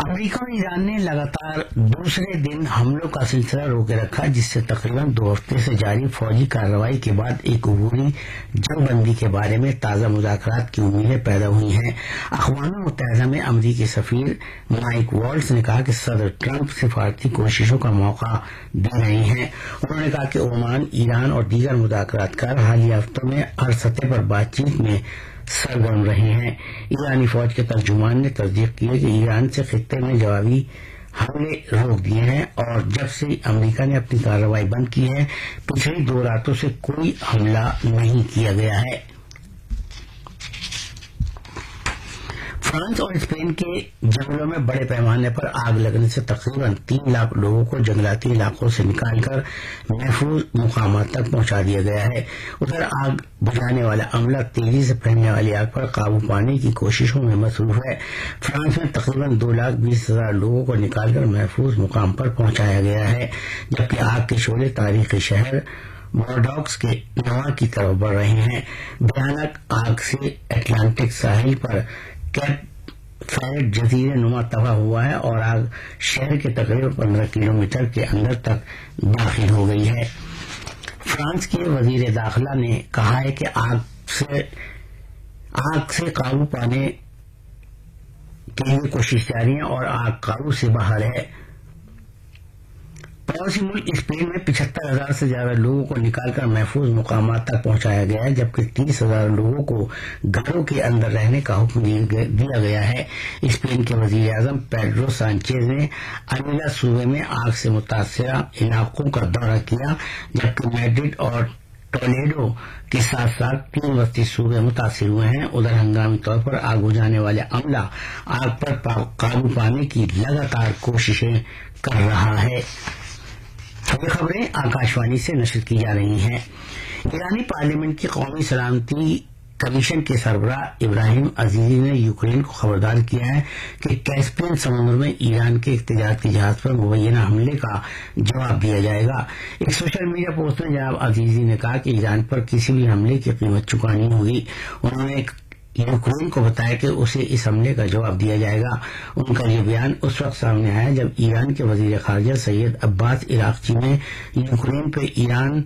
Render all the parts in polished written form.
امریکہ اور ایران نے لگاتار دوسرے دن حملوں کا سلسلہ روکے رکھا، جس سے تقریباً 2 ہفتے سے جاری فوجی کارروائی کے بعد ایک عبوری جنگ بندی کے بارے میں تازہ مذاکرات کی امیدیں پیدا ہوئی ہیں۔ اقوام متحدہ میں امریکی سفیر مائک والٹز نے کہا کہ صدر ٹرمپ سفارتی کوششوں کا موقع دے رہے ہیں۔ انہوں نے کہا کہ عمان، ایران اور دیگر مذاکرات کار حالیہ ہفتوں میں ہر سطح پر بات چیت میں سرگرم رہے ہیں۔ ایرانی فوج کے ترجمان نے تصدیق کی ہے کہ ایران سے خطے میں جوابی حملے روک دیے ہیں، اور جب سے امریکہ نے اپنی کارروائی بند کی ہے، پچھلی 2 راتوں سے کوئی حملہ نہیں کیا گیا ہے۔ فرانس اور اسپین کے جنگلوں میں بڑے پیمانے پر آگ لگنے سے تقریباً 3 لاکھ لوگوں کو جنگلاتی علاقوں سے نکال کر محفوظ مقامات تک پہنچا دیا گیا ہے۔ ادھر آگ بجھانے والا عملہ تیزی سے پھیلنے والی آگ پر قابو پانے کی کوششوں میں مصروف ہے۔ فرانس میں تقریباً 2,20,000 لوگوں کو نکال کر محفوظ مقام پر پہنچایا گیا ہے، جبکہ آگ کے شعلے تاریخی شہر بورڈوکس کے نواں کی طرف بڑھ رہے ہیں۔ بھیانک آگ سے اٹلانٹک ساحل پر کیپ فیرٹ جزیرے نما تباہ ہوا ہے، اور آگ شہر کے تقریباً 15 کلومیٹر کے اندر تک داخل ہو گئی ہے۔ فرانس کے وزیر داخلہ نے کہا ہے کہ آگ سے قابو پانے کے لیے کوشش جاری ہے اور آگ قابو سے باہر ہے۔ پڑوسی ملک اسپین میں 75,000 سے زیادہ لوگوں کو نکال کر محفوظ مقامات تک پہنچایا گیا ہے، جبکہ 30,000 لوگوں کو گھروں کے اندر رہنے کا حکم دیا گیا ہے۔ اسپین کے وزیر اعظم پیڈرو سانچیز نے امیلا صوبے میں آگ سے متاثرہ علاقوں کا دورہ کیا، جبکہ میڈرڈ اور ٹولیڈو کے ساتھ ساتھ 3 وسطی صوبے متاثر ہوئے ہیں۔ ادھر ہنگامی طور پر آگ بجھانے والے عملہ آگ پر قابو پانے کی لگاتار کوششیں کر رہا ہے۔ یہ خبریں آکاشوانی سے نشر کی جا رہی ہیں۔ ایرانی پارلیمنٹ کی قومی سلامتی کمیشن کے سربراہ ابراہیم عزیزی نے یوکرین کو خبردار کیا ہے کہ کیسپین سمندر میں ایران کے ایک تجارتی جہاز پر مبینہ حملے کا جواب دیا جائے گا۔ ایک سوشل میڈیا پوسٹ میں جناب عزیزی نے کہا کہ ایران پر کسی بھی حملے کی قیمت چکانی ہوگی۔ انہوں نے یوکرین کو بتایا کہ اسے اس حملے کا جواب دیا جائے گا۔ ان کا یہ بیان اس وقت سامنے آیا جب ایران کے وزیر خارجہ سید عباس عراقچی نے یوکرین پہ ایران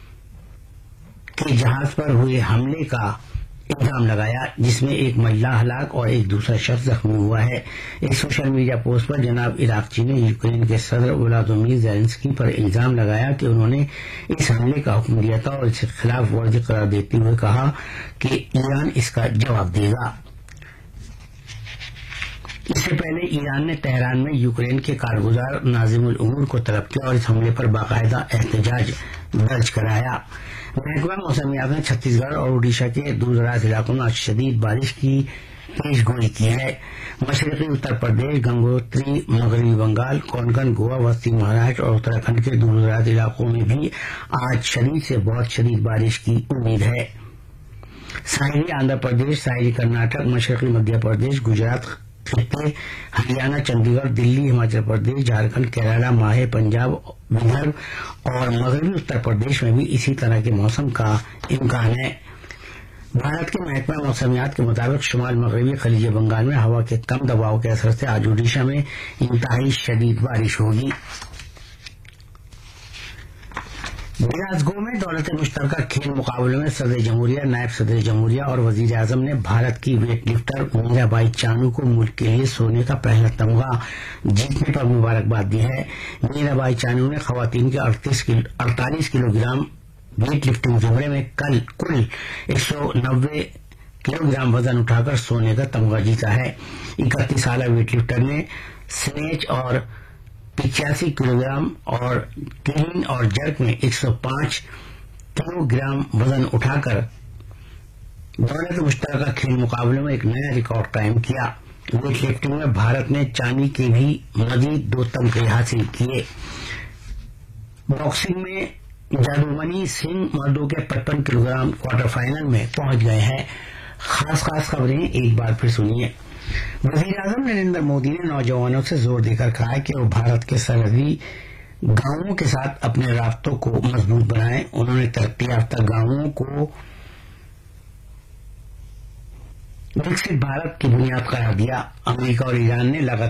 کے جہاز پر ہوئے حملے کا الزام لگایا، جس میں ایک مہیلا ہلاک اور ایک دوسرا شخص زخمی ہوا ہے۔ ایک سوشل میڈیا پوسٹ پر جناب عراقچی نے یوکرین کے صدر ولادیمیر زیلنسکی پر الزام لگایا کہ انہوں نے اس حملے کا حکم دیا تھا، اور اسے خلاف ورزی قرار دیتے ہوئے کہا کہ ایران اس کا جواب دے گا۔ اس سے پہلے ایران نے تہران میں یوکرین کے کارگزار ناظم الامور کو طلب کیا اور اس حملے پر باقاعدہ احتجاج درج کرایا۔ محکمہ موسمیات نے چھتیس گڑھ اور اڈیشہ کے دور دراز علاقوں میں شدید بارش کی پیش گوئی کی ہے۔ مشرقی اتر پردیش، گنگوتری، مغربی بنگال، کونکن، گوا، وسطی مہاراشٹر اور اتراکھنڈ کے دور دراز علاقوں میں بھی آج شدید سے بہت شدید بارش کی امید ہے۔ ساحلی آندھرا پردیش، ساحلی کرناٹک، مشرقی مدھیہ پردیش، گجرات خطے، ہریانہ، چنڈی گڑھ، دلی، ہماچل پردیش، جھارکھنڈ، کیرالہ، ماہے پنجاب، ودربھ اور مغربی اتر پردیش میں بھی اسی طرح کے موسم کا امکان ہے۔ بھارت کے محکمہ موسمیات کے مطابق شمال مغربی خلیج بنگال میں ہوا کے کم دباؤ کے اثر سے آج اڈیشہ میں انتہائی شدید بارش ہوگی۔ گلاسگو میں دولت مشترکہ کھیل مقابلوں میں صدر جمہوریہ، نائب صدر جمہوریہ اور وزیر اعظم نے بھارت کی ویٹ لفٹر میرا بائی چانو کو ملک کے لیے سونے کا پہلا تمغہ جیتنے پر مبارکباد دی ہے۔ میرا بائی چانو نے خواتین کے 48 کلو گرام ویٹ لفٹنگ زمرے میں کل 190 کلو گرام وزن اٹھا کر سونے کا تمغہ جیتا ہے۔ 31 سالہ ویٹ لفٹر نے سنیچ اور 85 کلو گرام اور کلین اور جرک میں 105 کلو گرام وزن اٹھا کر دولت مشترکہ کھیل مقابلوں میں ایک نیا ریکارڈ قائم کیا۔ ویٹ لفٹنگ میں بھارت نے چاندی کے بھی مزید 2 تمغے حاصل کیے۔ باکسنگ میں جادومنی سنگھ مردوں کے 55 کلو گرام کوارٹر فائنل میں پہنچ گئے ہیں۔ خاص خبریں ایک بار پھر سنیے۔ وزیر اعظم نریندر مودی نے نوجوانوں سے زور دے کر کہا ہے کہ وہ بھارت کے سرحدی گاؤں کے ساتھ اپنے رابطوں کو مضبوط بنائیں۔ انہوں نے ترقی یافتہ گاؤں کو وکست بھارت کی بنیاد قرار دیا۔ امریکہ اور ایران نے لگاتار